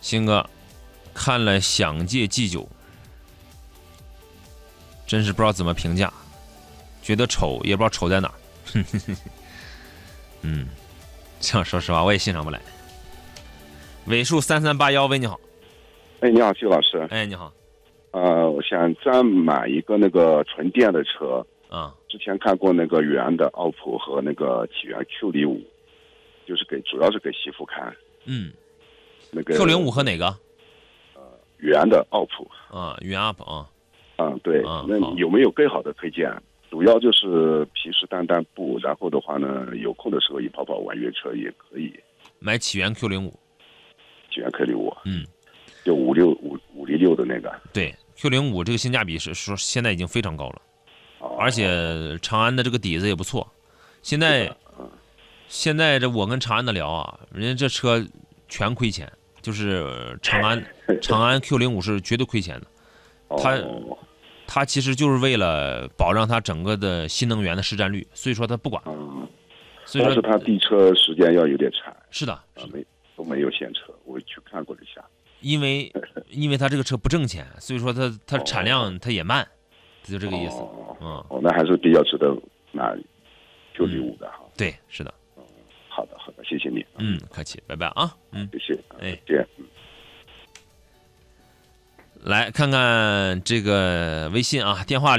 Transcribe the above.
鑫哥看了想借 G9，真是不知道怎么评价，觉得丑也不知道丑在哪儿。这样说实话我也欣赏不来。尾数3381，喂，你好。 哎，你好，徐老师。 哎，你好。 我想再买一个那个纯电的车。之前看过那个元的奥普和那个启源 Q05，就是主要是给媳妇看。那个 Q05 和哪个？ 元的奥普。 元 UP 啊。 对。那有没有更好的推荐？主要就是平时淡淡步，然后的话呢，有空的时候也跑跑玩越车也可以。 买启源 Q05。 启源 Q05。就566的那个。对 ，Q05 这个性价比是说现在已经非常高了。而且长安的这个底子也不错，现在这我跟长安的聊啊，人家这车全亏钱，就是长安Q05是绝对亏钱的。它其实就是为了保障它整个的新能源的市占率，所以说它不管。所以说但是它地车时间要有点长。 是的， 都没有现车，我去看过一下。 因为它这个车不挣钱，所以说它产量它也慢。就这个意思。 那还是比较值得买 Q05 的哈。 对，是的。 好的，谢谢你。 客气，拜拜啊。 谢谢。 哎， 再见。 来看看这个微信啊，电话